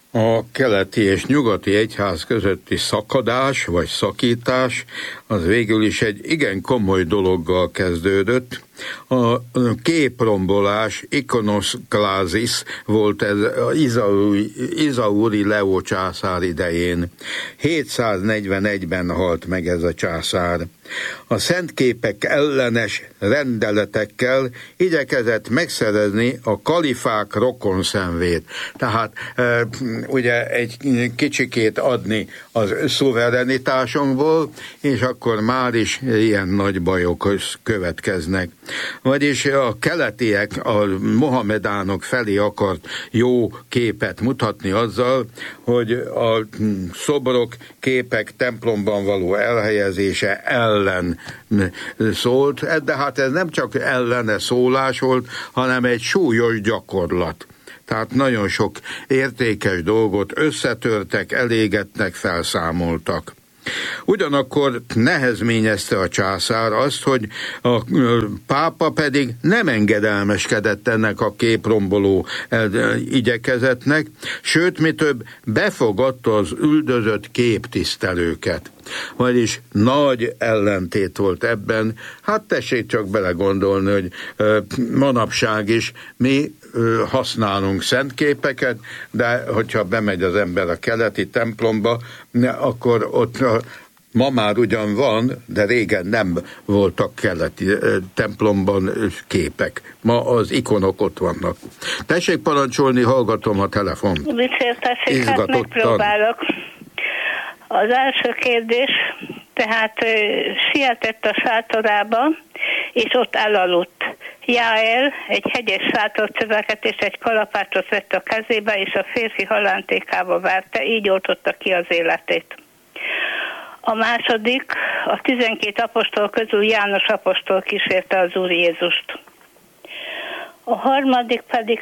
A keleti és nyugati egyház közötti szakadás vagy szakítás az végül is egy igen komoly dologgal kezdődött. A képrombolás, ikonoszklázis volt ez Izauri Leó császár idején. 741-ben halt meg ez a császár. A szentképek ellenes rendeletekkel igyekezett megszerezni a kalifák rokonszenvét. Tehát ugye egy kicsikét adni az szuverenitásunkból, és akkor már is ilyen nagy bajok következnek. Vagyis a keletiek, a mohamedánok felé akart jó képet mutatni azzal, hogy a szobrok, képek templomban való elhelyezése ellen szólt, de hát ez nem csak ellene szólás volt, hanem egy súlyos gyakorlat. Tehát nagyon sok értékes dolgot összetörtek, elégetnek, felszámoltak. Ugyanakkor nehezményezte a császár azt, hogy a pápa pedig nem engedelmeskedett ennek a képromboló igyekezetnek, sőt, mi több, befogadta az üldözött képtisztelőket. Vagyis nagy ellentét volt ebben. Hát tessék csak belegondolni, hogy manapság is mi használunk szentképeket, de hogyha bemegy az ember a keleti templomba, akkor ott ma már ugyan van, de régen nem voltak keleti templomban képek. Ma az ikonok ott vannak. Tessék parancsolni, hallgatom a telefont. Viszéltessék, hát megpróbálok. Az első kérdés, tehát sietett a sátorába, és ott elaludt. Jáel egy hegyes sátorcsöveket és egy kalapácsot vett a kezébe, és a férfi halántékába verte, így oltotta ki az életét. A második, a 12 apostol közül János apostol kísérte az Úr Jézust. A harmadik pedig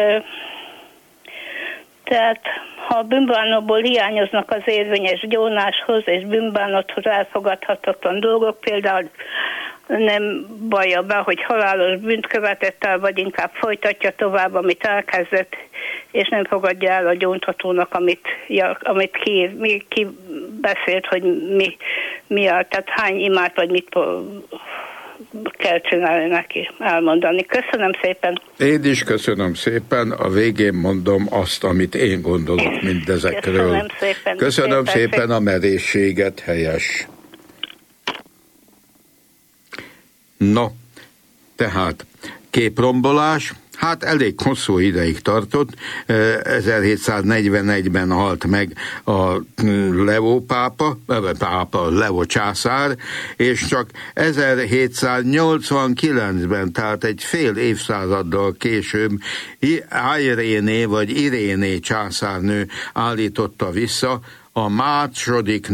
tehát ha a bűnbánatból hiányoznak az érvényes gyónáshoz és bűnbánathoz elfogadhatatlan dolgok, például nem vallja be, hogy halálos bűnt követett el, vagy inkább folytatja tovább, amit elkezdett, és nem fogadja el a gyóntatónak, amit ki beszélt, hogy tehát hány imát, vagy mit kell csinálni neki, elmondani. Köszönöm szépen. Én is köszönöm szépen, a végén mondom azt, amit én gondolok mindezekről. Köszönöm szépen a merészséget, helyes. Na, tehát képrombolás, hát elég hosszú ideig tartott, 1741-ben halt meg a Leó Leó császár, és csak 1789-ben, tehát egy fél évszázaddal később Iréné császárnő állította vissza a második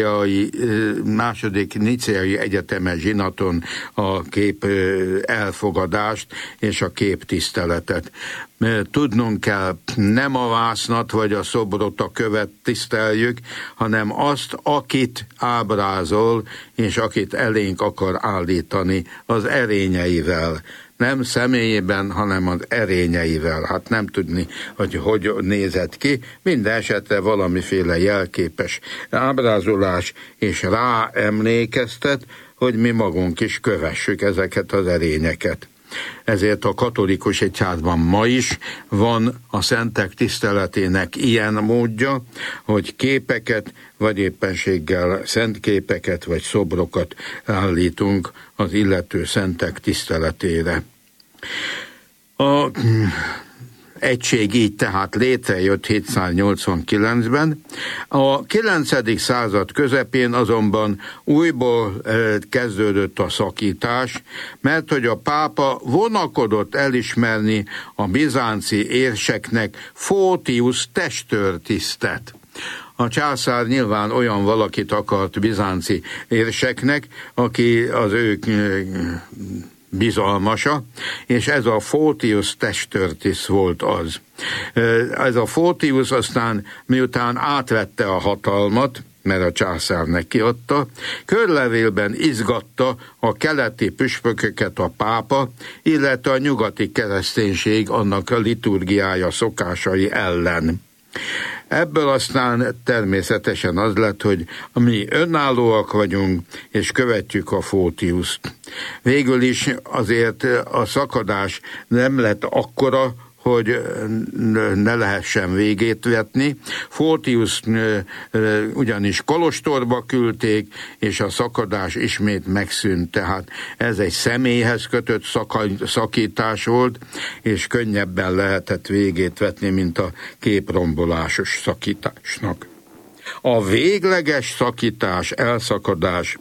níceai egyetemes zsinaton a kép elfogadást és a képtiszteletet. Tudnunk kell, nem a vásznat vagy a szobrot, a követ tiszteljük, hanem azt, akit ábrázol, és akit elénk akar állítani az erényeivel. Nem személyében, hanem az erényeivel. Hát nem tudni, hogy nézett ki. Minden esetre valamiféle jelképes ábrázolás, és rá emlékeztet, hogy mi magunk is kövessük ezeket az erényeket. Ezért a katolikus egyházban ma is van a szentek tiszteletének ilyen módja, hogy képeket, vagy éppenséggel szentképeket, vagy szobrokat állítunk az illető szentek tiszteletére. A egység így tehát létrejött 789-ben. A 9. század közepén azonban újból kezdődött a szakítás, mert hogy a pápa vonakodott elismerni a bizánci érseknek Fótiusz testőrtisztet. A császár nyilván olyan valakit akart bizánci érseknek, aki az ő bizalmasa, és ez a Fótiusz testőrtiszt volt az. Ez a Fótiusz aztán, miután átvette a hatalmat, mert a császár neki adta, körlevélben izgatta a keleti püspököket a pápa, illetve a nyugati kereszténység annak a liturgiája szokásai ellen. Ebből aztán természetesen az lett, hogy mi önállóak vagyunk, és követjük a Photiuszt. Végül is azért a szakadás nem lett akkora, hogy ne lehessen végét vetni. Photius ugyanis Kolostorba küldték, és a szakadás ismét megszűnt, tehát ez egy személyhez kötött szakítás volt, és könnyebben lehetett végét vetni, mint a képrombolásos szakításnak. A végleges szakítás, elszakadás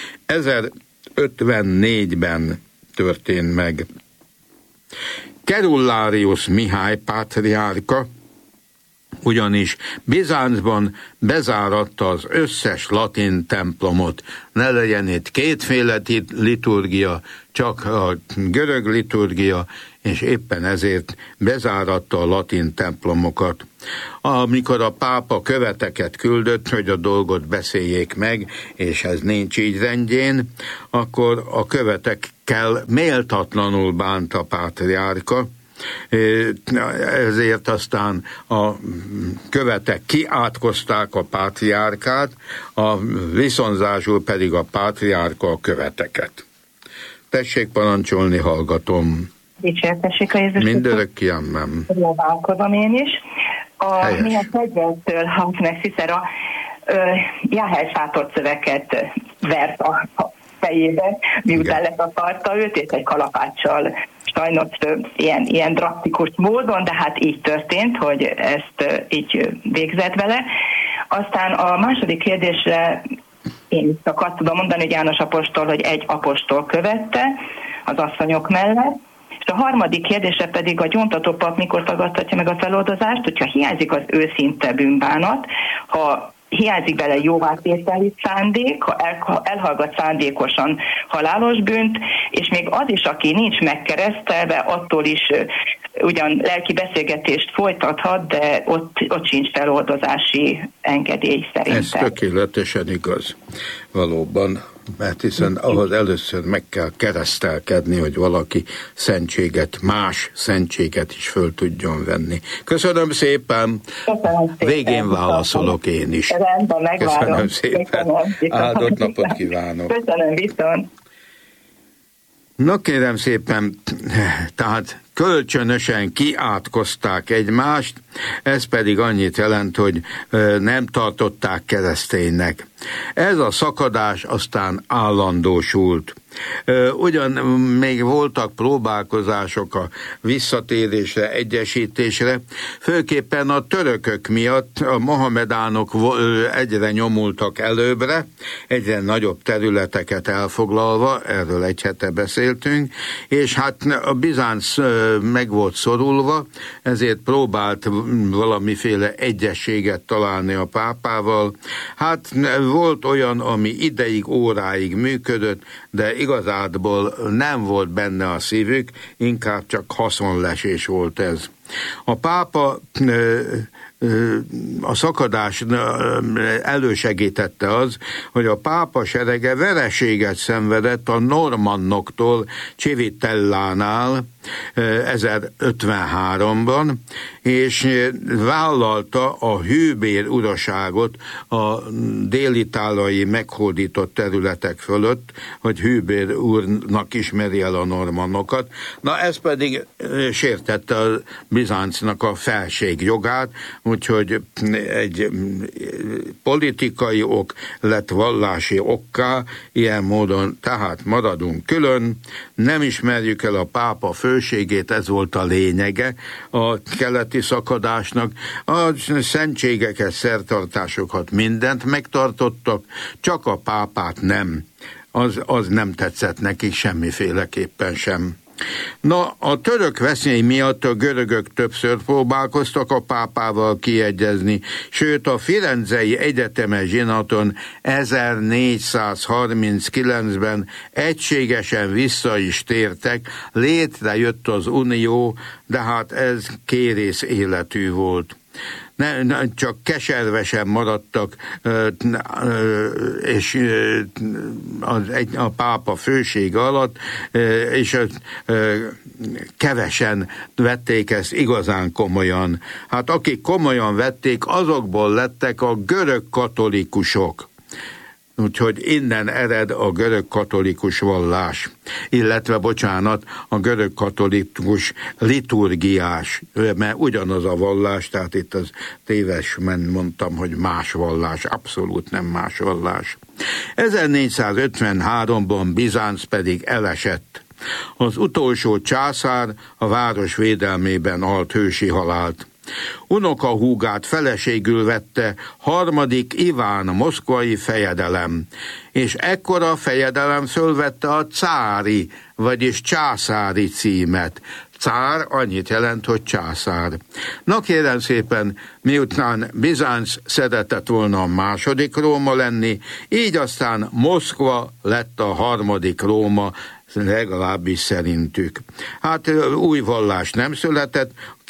1054-ben történt meg. Kerullárius Mihály pátriárka ugyanis Bizáncban bezáratta az összes latin templomot. Ne legyen itt kétféle liturgia, csak a görög liturgia, és éppen ezért bezáratta a latin templomokat. Amikor a pápa követeket küldött, hogy a dolgot beszéljék meg, és ez nincs így rendjén, akkor a követekkel méltatlanul bánt a pátriárka, ezért aztán a követek kiátkozták a pátriárkát, a viszonzásul pedig a pátriárka a követeket. Tessék parancsolni, hallgatom. Dicsértessék a Jézus. Mindörökké amen. Próbálkozom én is. Mi a fegyvertől hangnek Cicera Jáhel sátorcöveket vert a fejébe, miután letakarta őt, és egy kalapáccsal, sajnos ilyen drasztikus módon, de hát így történt, hogy ezt így végzett vele. Aztán a második kérdésre én csak azt tudom mondani, hogy János apostol, hogy egy apostol követte az asszonyok mellett, és a harmadik kérdésre pedig a gyóntató pap mikor tagadhatja meg a feloldozást, hogyha hiányzik az őszinte bűnbánat, ha hiányzik bele jóvátételi szándék, ha elhallgat szándékosan halálos bűnt, és még az is, aki nincs megkeresztelve, attól is ugyan lelki beszélgetést folytathat, de ott sincs feloldozási engedély szerintem. Ez tökéletesen igaz, valóban, mert hiszen ahhoz először meg kell keresztelkedni, hogy valaki más szentséget is föl tudjon venni. Köszönöm szépen! Végén válaszolok én is. Köszönöm szépen! Áldott napot kívánok! Köszönöm, viszont! Na kérem szépen, tehát kölcsönösen kiátkozták egymást, ez pedig annyit jelent, hogy nem tartották kereszténynek. Ez a szakadás aztán állandósult. Ugyan még voltak próbálkozások a visszatérésre, egyesítésre, főképpen a törökök miatt a mohamedánok egyre nyomultak előbbre, egyre nagyobb területeket elfoglalva, erről egy hete beszéltünk, és hát a Bizánc meg volt szorulva, ezért próbált valamiféle egyességet találni a pápával. Hát volt olyan, ami ideig, óráig működött, de igazából nem volt benne a szívük, inkább csak haszonlesés volt ez. A pápa a szakadás elősegítette az, hogy a pápa serege vereséget szenvedett a normannoktól Civitellánál 1053-ban, és vállalta a hűbér uraságot a dél-itáliai meghódított területek fölött, hogy hűbér úrnak ismeri el a normannokat. Na ez pedig sértette a Bizáncnak a felségjogát, úgyhogy egy politikai ok lett vallási okká, ilyen módon tehát maradunk külön, nem ismerjük el a pápa főségét, ez volt a lényege a keleti szakadásnak. A szentségeket, szertartásokat, mindent megtartottak, csak a pápát nem. Az nem tetszett nekik semmiféleképpen sem. Na, a török veszély miatt a görögök többször próbálkoztak a pápával kiegyezni, sőt a Firenzei Egyetemes zsinaton 1439-ben egységesen vissza is tértek, létrejött az unió, de hát ez kérész életű volt. csak keservesen maradtak, és a pápa fősége alatt, és kevesen vették ezt igazán komolyan. Hát akik komolyan vették, azokból lettek a görög katolikusok. Úgyhogy innen ered a görög katolikus vallás, illetve, a görög katolikus liturgiás, mert ugyanaz a vallás, tehát itt az tévesen mondtam, hogy más vallás, abszolút nem más vallás. 1453-ban Bizánc pedig elesett. Az utolsó császár a város védelmében halt hősi halált. Unokahúgát feleségül vette harmadik Iván moszkvai fejedelem, és ekkora fejedelem fölvette a cári, vagyis császári címet. Cár annyit jelent, hogy császár. Na kérem szépen, miután Bizánc szeretett volna a második Róma lenni, így aztán Moszkva lett a harmadik Róma, legalábbis szerintük. Hát új vallás nem született,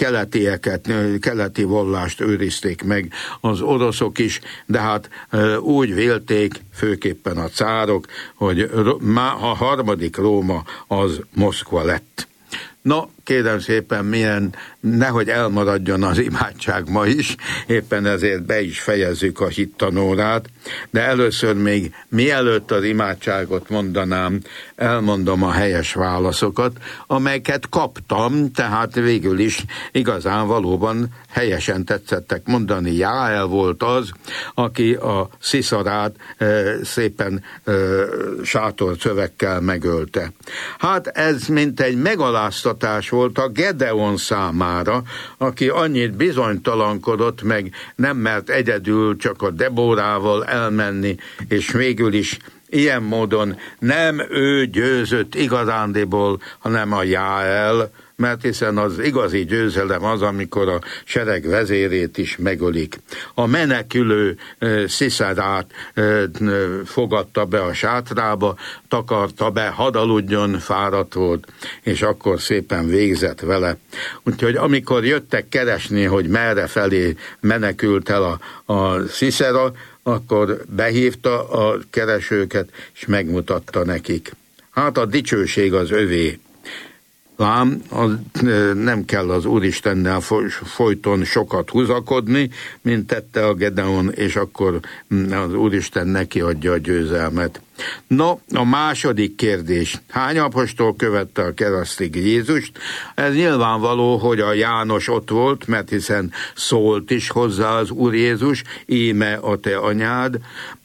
keleti vallást őrizték meg az oroszok is, de hát úgy vélték, főképpen a cárok, hogy a harmadik Róma az Moszkva lett. No, kérem szépen, nehogy elmaradjon az imádság ma is, éppen ezért be is fejezzük a hittanórát, de először még mielőtt az imádságot mondanám, elmondom a helyes válaszokat, amelyeket kaptam, tehát végül is igazán valóban helyesen tetszettek mondani. Jáel volt az, aki a Sziszarát szépen sátorcövekkel megölte. Hát ez mint egy megaláztatás volt a Gedeon számára, aki annyit bizonytalankodott, meg nem mert egyedül csak a Debórával elmenni, és végül is ilyen módon nem ő győzött igazándiból, hanem a Jáel, mert hiszen az igazi győzelem az, amikor a sereg vezérét is megölik. A menekülő Sziszarát fogadta be a sátrába, takarta be, hadd aludjon, fáradt volt, és akkor szépen végzett vele. Úgyhogy amikor jöttek keresni, hogy merre felé menekült el a Sziszara, akkor behívta a keresőket, és megmutatta nekik. Hát a dicsőség az övé. Lám, nem kell az Úristennel folyton sokat húzakodni, mint tette a Gedeon, és akkor az Úristen neki adja a győzelmet. No, a második kérdés. Hány apostol követte a keresztig Jézust? Ez nyilvánvaló, hogy a János ott volt, mert hiszen szólt is hozzá az Úr Jézus, íme a te anyád,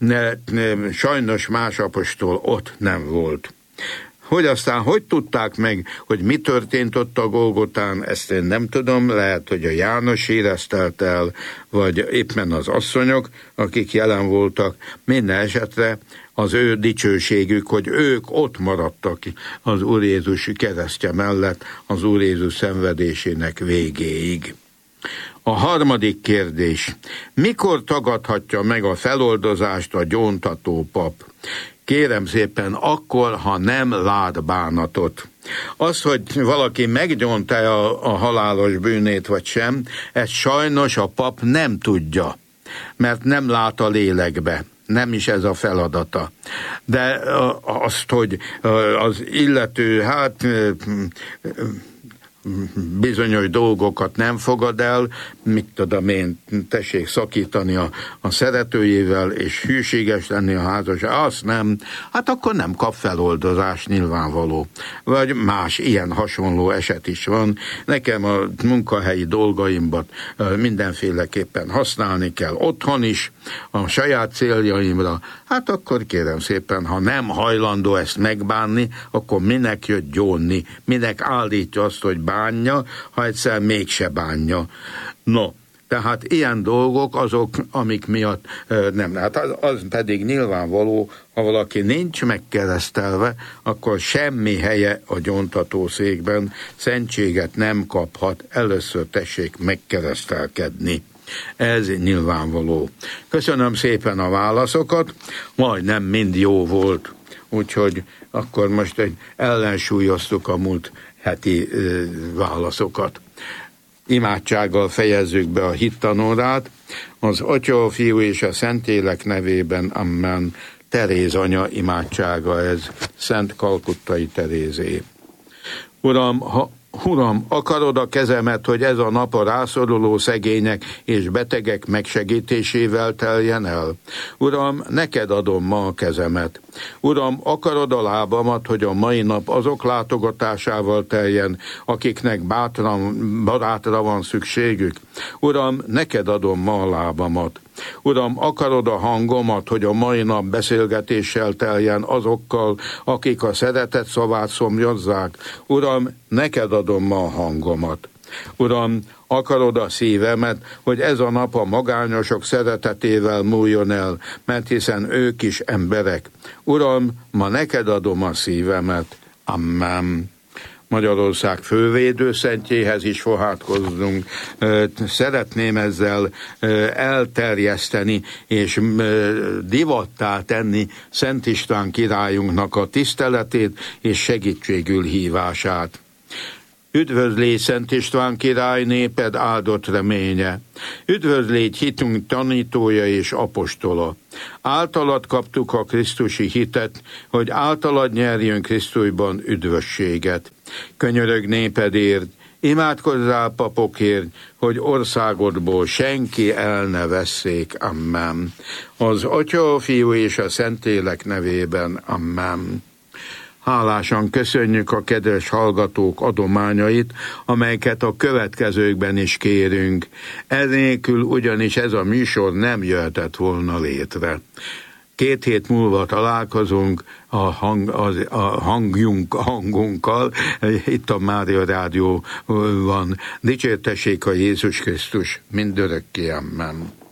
sajnos más apostol ott nem volt. Hogy aztán hogy tudták meg, hogy mi történt ott a Golgotán, ezt én nem tudom, lehet, hogy a János éreztelt el, vagy éppen az asszonyok, akik jelen voltak, minden esetre az ő dicsőségük, hogy ők ott maradtak az Úr Jézus keresztje mellett, az Úr Jézus szenvedésének végéig. A harmadik kérdés. Mikor tagadhatja meg a feloldozást a gyóntató pap? Kérem szépen, akkor, ha nem lát bánatot. Az, hogy valaki meggyónta a halálos bűnét vagy sem, ezt sajnos a pap nem tudja, mert nem lát a lélekbe. Nem is ez a feladata. De azt, hogy az illető, bizonyos dolgokat nem fogad el, mit tudom én, tessék szakítani a szeretőjével, és hűséges lenni a házasság, azt nem, hát akkor nem kap feloldozás, nyilvánvaló. Vagy más ilyen hasonló eset is van. Nekem a munkahelyi dolgaimbat mindenféleképpen használni kell otthon is, a saját céljaimra, hát akkor kérem szépen, ha nem hajlandó ezt megbánni, akkor minek jött gyónni, minek állítja azt, hogy bánja, ha egyszer mégse bánja. No, tehát ilyen dolgok azok, amik miatt nem. Hát az pedig nyilvánvaló, ha valaki nincs megkeresztelve, akkor semmi helye a gyóntatószékben, szentséget nem kaphat, először tessék megkeresztelkedni. Ez nyilvánvaló. Köszönöm szépen a válaszokat, majdnem mind jó volt, úgyhogy akkor most ellensúlyoztuk a múlt heti válaszokat. Imádsággal fejezzük be a hittanórát, az Atya, a Fiú és a Szentlélek nevében, amen. Teréz anya imádsága ez, Szent Kalkuttai Terézé. Uram, akarod a kezemet, hogy ez a nap a rászoruló szegények és betegek megsegítésével teljen el? Uram, neked adom ma a kezemet. Uram, akarod a lábamat, hogy a mai nap azok látogatásával teljen, akiknek barátra van szükségük? Uram, neked adom ma a lábamat. Uram, akarod a hangomat, hogy a mai nap beszélgetéssel teljen azokkal, akik a szeretet szavát szomjazzák? Uram, neked adom ma a hangomat. Uram, akarod a szívemet, hogy ez a nap a magányosok szeretetével múljon el, mert hiszen ők is emberek. Uram, ma neked adom a szívemet. Amen. Magyarország fővédőszentjéhez is fohászkodunk. Szeretném ezzel elterjeszteni és divattá tenni Szent István királyunknak a tiszteletét és segítségül hívását. Üdvözlégy, Szent István király, néped áldott reménye! Üdvözlégy, hitünk tanítója és apostola! Általad kaptuk a krisztusi hitet, hogy általad nyerjünk Krisztusban üdvösséget. Könyörög népedért, imádkozzál papokért, hogy országodból senki el ne vesszék. Amen. Az Atya, a Fiú és a Szentlélek nevében. Amen. Hálásan köszönjük a kedves hallgatók adományait, amelyeket a következőkben is kérünk. Enélkül ugyanis ez a műsor nem jöhetett volna létre. 2 hét múlva találkozunk a hangunkkal, itt a Mária Rádió van. Dicsértessék a Jézus Krisztus mindörökké, amen.